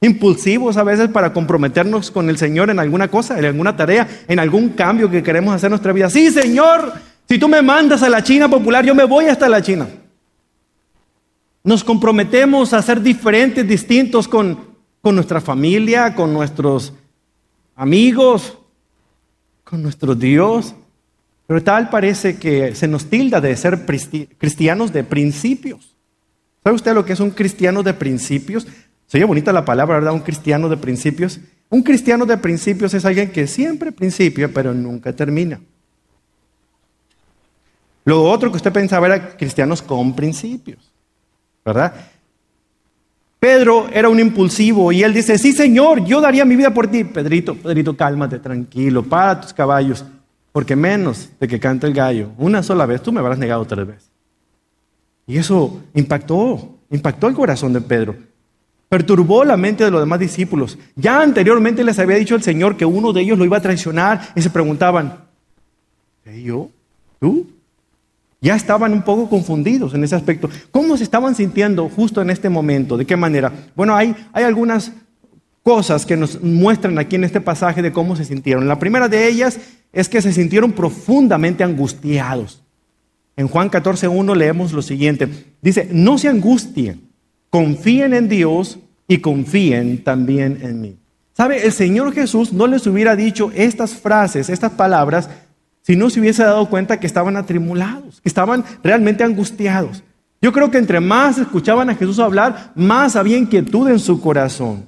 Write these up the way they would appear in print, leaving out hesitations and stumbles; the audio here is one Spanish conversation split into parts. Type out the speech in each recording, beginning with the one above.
impulsivos a veces para comprometernos con el Señor en alguna cosa, en alguna tarea, en algún cambio que queremos hacer en nuestra vida. Sí, Señor, si tú me mandas a la China popular, yo me voy hasta la China. Nos comprometemos a ser diferentes, distintos con nuestra familia, con nuestros amigos, con nuestro Dios. Pero tal parece que se nos tilda de ser cristianos de principios. ¿Sabe usted lo que es un cristiano de principios? Se oye bonita la palabra, ¿verdad? Un cristiano de principios. Un cristiano de principios es alguien que siempre principia, pero nunca termina. Lo otro que usted pensaba era cristianos con principios, ¿verdad? Pedro era un impulsivo y él dice, sí, Señor, yo daría mi vida por ti. Pedrito, cálmate, tranquilo, para tus caballos, porque menos de que cante el gallo una sola vez, tú me habrás negado 3 veces. Y eso impactó el corazón de Pedro. Perturbó la mente de los demás discípulos. Ya anteriormente les había dicho el Señor que uno de ellos lo iba a traicionar y se preguntaban, ¿yo? ¿Tú? Ya estaban un poco confundidos en ese aspecto. ¿Cómo se estaban sintiendo justo en este momento? ¿De qué manera? Bueno, hay algunas cosas que nos muestran aquí en este pasaje de cómo se sintieron. La primera de ellas es que se sintieron profundamente angustiados. En Juan 14:1 leemos lo siguiente. Dice, no se angustien, confíen en Dios y confíen también en mí. ¿Sabe? El Señor Jesús no les hubiera dicho estas frases, estas palabras, si no se hubiese dado cuenta que estaban atribulados, que estaban realmente angustiados. Yo creo que entre más escuchaban a Jesús hablar, más había inquietud en su corazón.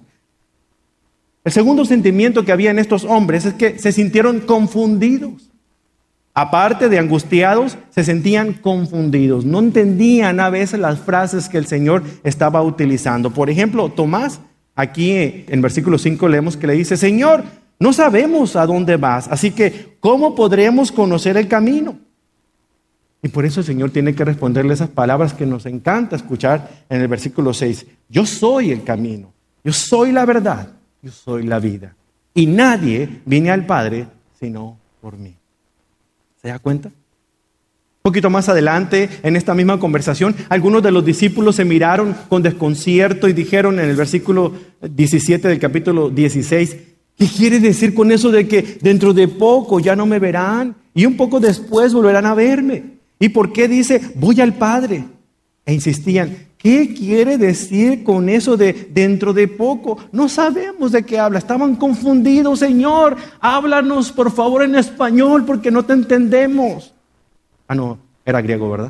El segundo sentimiento que había en estos hombres es que se sintieron confundidos. Aparte de angustiados, se sentían confundidos. No entendían a veces las frases que el Señor estaba utilizando. Por ejemplo, Tomás, aquí en versículo 5 leemos que le dice, Señor, no sabemos a dónde vas, así que ¿cómo podremos conocer el camino? Y por eso el Señor tiene que responderle esas palabras que nos encanta escuchar en el versículo 6. Yo soy el camino, yo soy la verdad, yo soy la vida. Y nadie viene al Padre sino por mí. ¿Se da cuenta? Un poquito más adelante, en esta misma conversación, algunos de los discípulos se miraron con desconcierto y dijeron en el versículo 17 del capítulo 16, ¿qué quiere decir con eso de que dentro de poco ya no me verán y un poco después volverán a verme? ¿Y por qué dice, voy al Padre? E insistían, ¿qué quiere decir con eso de dentro de poco? No sabemos de qué habla, estaban confundidos. Señor, háblanos por favor en español porque no te entendemos. No, era griego, ¿verdad?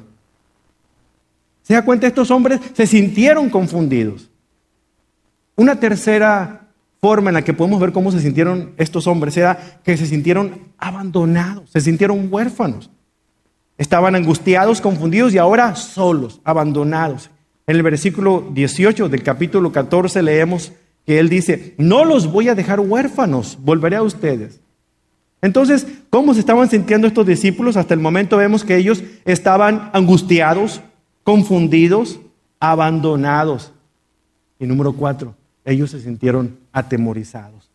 ¿Se da cuenta? Estos hombres se sintieron confundidos. Una tercera forma en la que podemos ver cómo se sintieron estos hombres era que se sintieron abandonados, se sintieron huérfanos. Estaban angustiados, confundidos y ahora solos, abandonados. En el versículo 18 del capítulo 14 leemos que él dice, no los voy a dejar huérfanos, volveré a ustedes. Entonces, ¿cómo se estaban sintiendo estos discípulos? Hasta el momento vemos que ellos estaban angustiados, confundidos, abandonados. Y número 4, ellos se sintieron atemorizados.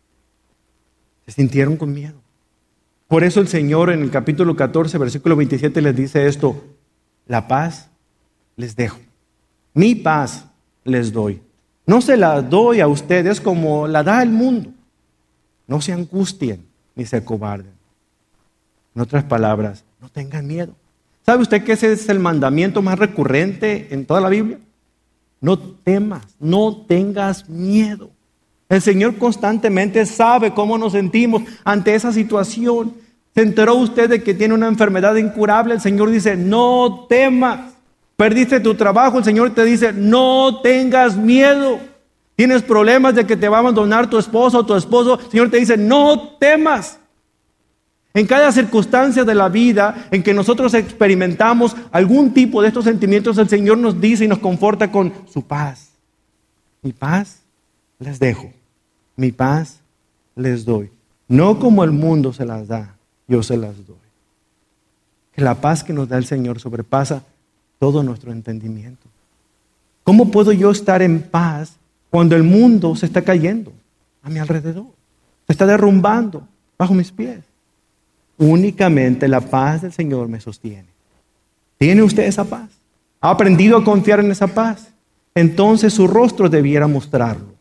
Se sintieron con miedo. Por eso el Señor en el capítulo 14, versículo 27 les dice esto, la paz les dejo, mi paz les doy. No se la doy a ustedes como la da el mundo. No se angustien ni se acobarden. En otras palabras, no tengan miedo. ¿Sabe usted que ese es el mandamiento más recurrente en toda la Biblia? No temas, no tengas miedo. El Señor constantemente sabe cómo nos sentimos ante esa situación. ¿Se enteró usted de que tiene una enfermedad incurable? El Señor dice, no temas. Perdiste tu trabajo, el Señor te dice, no tengas miedo. Tienes problemas de que te va a abandonar tu esposa o tu esposo, el Señor te dice, no temas. En cada circunstancia de la vida en que nosotros experimentamos algún tipo de estos sentimientos, el Señor nos dice y nos conforta con su paz. Mi paz les dejo, mi paz les doy. No como el mundo se las da, yo se las doy. Que la paz que nos da el Señor sobrepasa todo nuestro entendimiento. ¿Cómo puedo yo estar en paz cuando el mundo se está cayendo a mi alrededor? Se está derrumbando bajo mis pies. Únicamente la paz del Señor me sostiene. ¿Tiene usted esa paz? ¿Ha aprendido a confiar en esa paz? Entonces su rostro debiera mostrarlo.